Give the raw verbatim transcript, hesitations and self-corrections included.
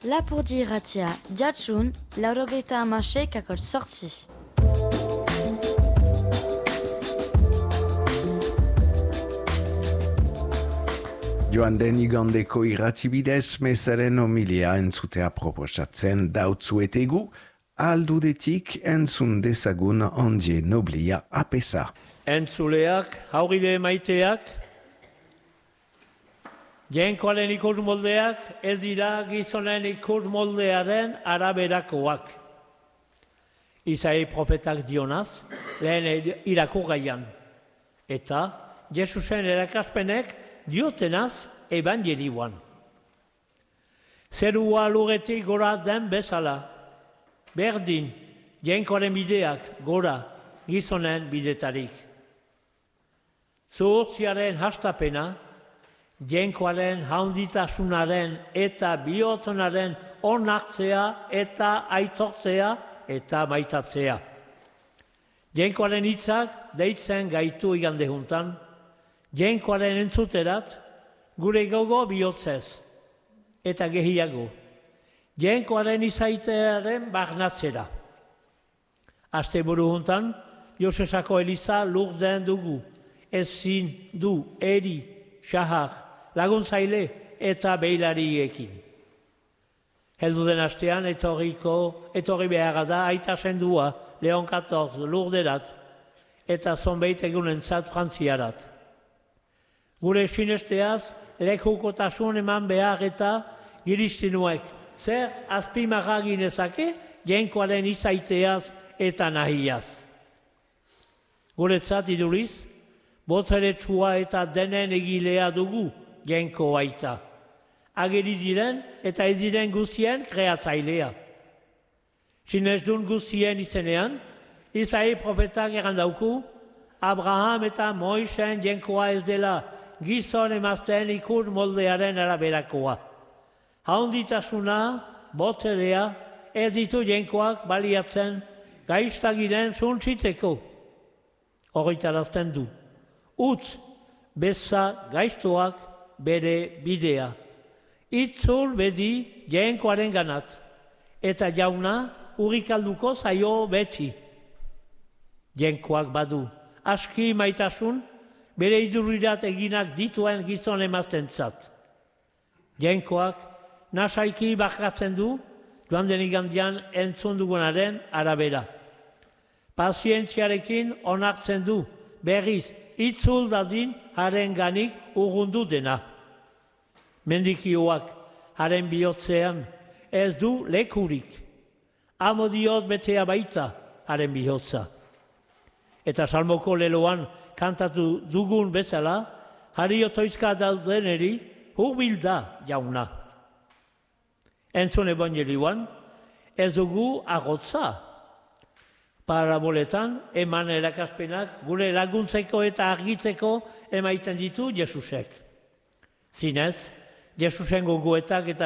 Lapurdi irratia, jatsun, laurogeita hamasei kakor sortzi. Joan den igandeko irratibidez mesaren homilia entzutea proposatzen dautzuetegu, aldudetik entzun dezagun ondie noblia apesa. Entzuleak, hauride maiteak, jenkoaren ikus moldeak ez dira gizonen ikus moldearen araberakoak. Isai profetak dionaz, lehen irakurgaian. Eta Jesusen erakaspenek diotenaz evangelioan. Zerua lurretik gora den bezala, berdin, jenkoaren bideak gora gizonen bidetarik. Zuhurtziaren hastapena, jenkoaren haunditasunaren eta bihotzenaren onartzea eta aitortzea eta maitatzea. Jenkoaren hitzak deitzen gaitu igande juntan, jenkoaren entzuterat gure gogo bihotzez eta gehiago. Jenkoaren izaitearen barnatzera. Asteburu juntan, Josesako Eliza lurden dugu, ezin du eri, xahar, laguntzaile eta behilariekin. Heldu den astean etorriko, etorri beharra da aita sendua Leon katorze lurderat eta zonbeit egunentzat frantziarat. Gure sinesteaz, lekukotasun eman behar eta giristinuek zer azpimarra ginezake jenkoaren izaiteaz eta nahiaz. Guretzat iduriz, boteretsua eta denen egilea dugu jenko aita. Ageri diren eta ez diren guztien kreatzailea. Sinesdun guztien izenean, Isai profetak errandauku, Abraham eta Moisen jenkoa ez dela gizon emazten ikur moldearen araberakoa. Haunditasuna, boterea, ez ditu jenkoak baliatzen gaiztagiren zuntzitzeko. Horretarazten du. Utz, beza gaiztoak bere bidea. Itzul bedi jenkoaren ganat. Eta jauna urrikalduko zaio beti. Jenkoak badu. Aski maitasun, bere idurirat eginak dituen gizon emaztentzat. Jenkoak nasaiki bakatzen du, joan den igandian entzun dugunaren arabera. Pazientziarekin onartzen du, berriz, itzul dadin haren ganik urrundu dena. Mendikioak haren bihotzean ez du lekurik. Amo diot betea baita haren bihotza. Eta salmoko leloan kantatu dugun bezala, hari otoizka daudeneri hurbil da jauna. Entzun evangelioan, ez dugu agotza. Paraboletan eman erakaspenak gure laguntzeko eta argitzeko emaiten ditu Jesusek. Zinez, Jesusen gogoetak eta